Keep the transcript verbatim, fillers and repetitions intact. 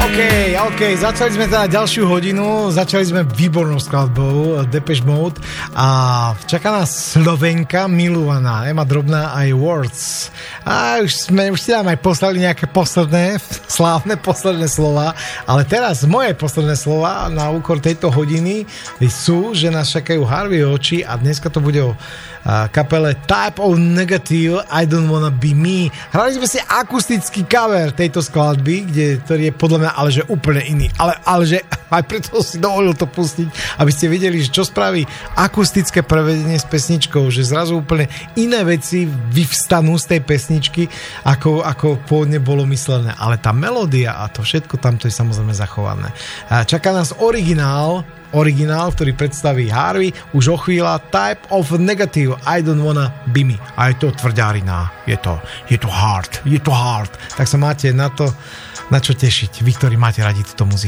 OK, začali sme teda ďalšiu hodinu, začali sme výbornou skladbou Depeche Mode a čaká nás Slovenka milovaná, Ema Drobná aj Words. A už sme, už si nám aj poslali nejaké posledné, slávne posledné slova, ale teraz moje posledné slova na úkor tejto hodiny sú, že nás čakajú Harvey oči a dneska to bude o kapele Type of Negative, I Don't Wanna Be Me. Hrali sme si akustický cover tejto skladby, kde, ktorý je podľa mňa ale že úplne iný. Ale, ale že aj preto si dovolil to pustiť, aby ste videli, že čo spraví akustické prevedenie s pesničkou, že zrazu úplne iné veci vyvstanú z tej pesničky, ako, ako pôvodne bolo myslené. Ale tá melódia a to všetko tamto je samozrejme zachované. Čaká nás originál, originál, ktorý predstaví Harvey už o chvíľa, Type of Negative, I Don't Wanna Be Me. A je to tvrdárina, je to, je to hard, je to hard. Tak sa máte na to, na čo tešiť, vy, ktorí máte radi túto muziku.